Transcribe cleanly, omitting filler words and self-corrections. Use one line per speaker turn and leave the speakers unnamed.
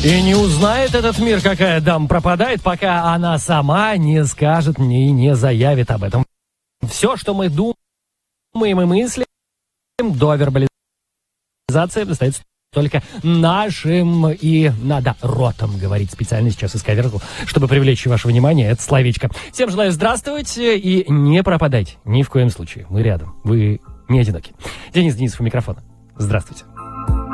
И не узнает этот мир, какая дама пропадает, пока она сама не скажет мне и не заявит об этом. Все, что мы думаем и мыслим, до вербализации остается только нашим и надо ротом говорить. Специально сейчас исковеркал, чтобы привлечь ваше внимание, это словечко. Всем желаю здравствовать и не пропадайте ни в коем случае. Мы рядом, вы не одиноки. Денис Денисов у микрофона. Здравствуйте.